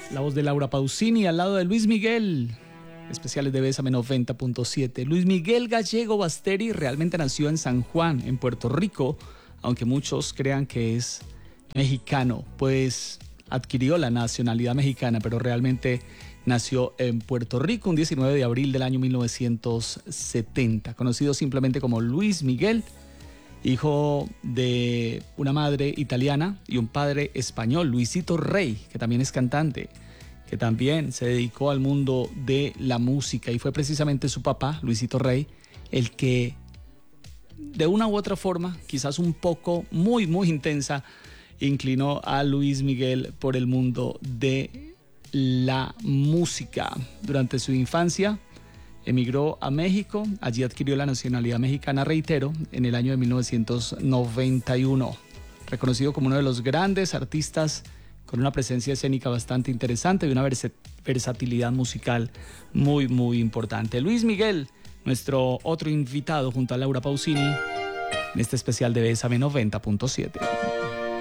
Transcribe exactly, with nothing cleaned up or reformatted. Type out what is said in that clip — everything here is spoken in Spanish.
La voz de Laura Pausini al lado de Luis Miguel. Especiales de Bésame noventa punto siete. Luis Miguel Gallego Basteri realmente nació en San Juan, en Puerto Rico, aunque muchos crean que es mexicano, pues adquirió la nacionalidad mexicana, pero realmente nació en Puerto Rico un diecinueve de abril del año mil novecientos setenta, conocido simplemente como Luis Miguel, hijo de una madre italiana y un padre español, Luisito Rey, que también es cantante, que también se dedicó al mundo de la música, y fue precisamente su papá, Luisito Rey, el que de una u otra forma, quizás un poco, muy, muy intensa, inclinó a Luis Miguel por el mundo de la música. Durante su infancia emigró a México, allí adquirió la nacionalidad mexicana, reitero, en el año de mil novecientos noventa y uno. Reconocido como uno de los grandes artistas con una presencia escénica bastante interesante y una vers- versatilidad musical muy, muy importante. Luis Miguel, nuestro otro invitado junto a Laura Pausini en este especial de Bésame noventa punto siete.